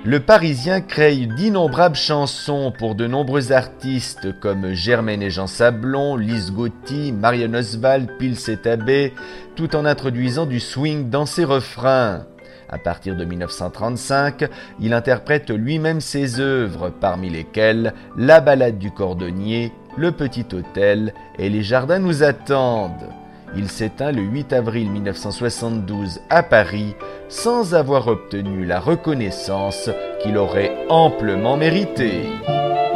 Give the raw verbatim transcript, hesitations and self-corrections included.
le Parisien crée d'innombrables chansons pour de nombreux artistes comme Germaine et Jean Sablon, Lise Gauthier, Marianne Oswald, Pils et Tabé, tout en introduisant du swing dans ses refrains. À partir de mille neuf cent trente-cinq, il interprète lui-même ses œuvres, parmi lesquelles La Ballade du Cordonnier, Le Petit Hôtel et Les Jardins nous attendent. Il s'éteint le huit avril mille neuf cent soixante-douze à Paris, sans avoir obtenu la reconnaissance qu'il aurait amplement méritée.